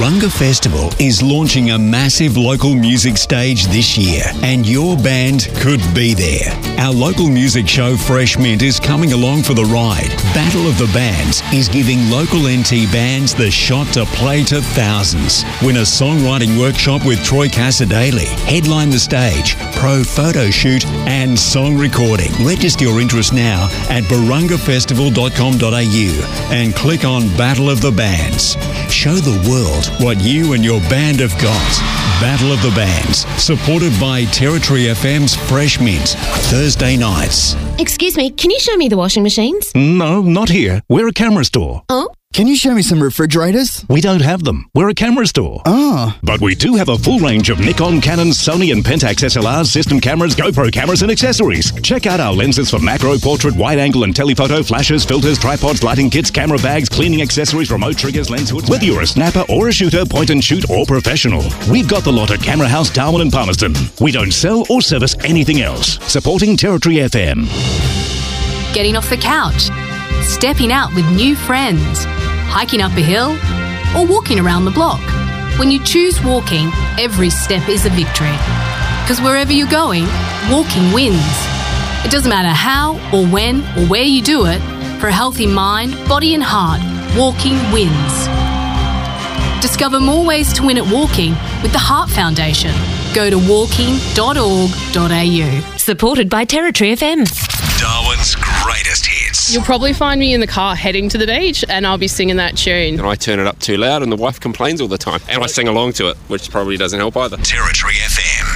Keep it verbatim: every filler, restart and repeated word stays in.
Burunga Festival is launching a massive local music stage this year, and your band could be there. Our local music show Fresh Mint is coming along for the ride. Battle of the Bands is giving local N T bands the shot to play to thousands. Win a songwriting workshop with Troy Casadale, headline the stage, pro photo shoot and song recording. Register your interest now at burunga festival dot com dot a u and click on Battle of the Bands. Show the world what you and your band have got. Battle of the Bands, supported by Territory F M's Fresh Mint, Thursday nights. Excuse me, can you show me the washing machines? No, not here. We're a camera store. Oh? Can you show me some refrigerators? We don't have them. We're a camera store. Ah. But we do have a full range of Nikon, Canon, Sony and Pentax S L Rs, system cameras, GoPro cameras and accessories. Check out our lenses for macro, portrait, wide angle and telephoto, flashes, filters, tripods, lighting kits, camera bags, cleaning accessories, remote triggers, lens hoods. Whether you're a snapper or a shooter, point and shoot or professional, we've got the lot at Camera House, Darwin and Palmerston. We don't sell or service anything else. Supporting Territory F M. Getting off the couch, stepping out with new friends, hiking up a hill, or walking around the block. When you choose walking, every step is a victory. Because wherever you're going, walking wins. It doesn't matter how or when or where you do it, for a healthy mind, body and heart, walking wins. Discover more ways to win at walking with the Heart Foundation. Go to walking dot org dot a u. Supported by Territory F M. Darwin's greatest hits. You'll probably find me in the car heading to the beach and I'll be singing that tune. And I turn it up too loud and the wife complains all the time. And I sing along to it, which probably doesn't help either. Territory F M.